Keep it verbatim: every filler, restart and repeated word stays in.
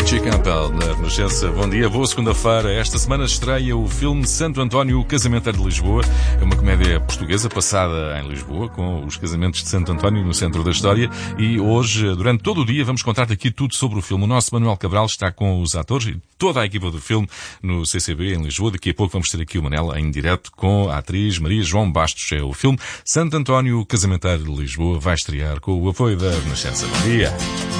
Richie Campbell na Renascença. Bom dia, boa segunda-feira. Esta semana estreia o filme Santo António, o Casamenteiro de Lisboa. É uma comédia portuguesa passada em Lisboa, com os casamentos de Santo António no centro da história. E hoje, durante todo o dia, vamos contar aqui tudo sobre o filme. O nosso Manuel Cabral está com os atores e toda a equipa do filme no C C B, em Lisboa. Daqui a pouco vamos ter aqui o Manel em direto com a atriz Maria João Bastos. É o filme Santo António, o Casamenteiro de Lisboa. Vai estrear com o apoio da Renascença. Bom dia.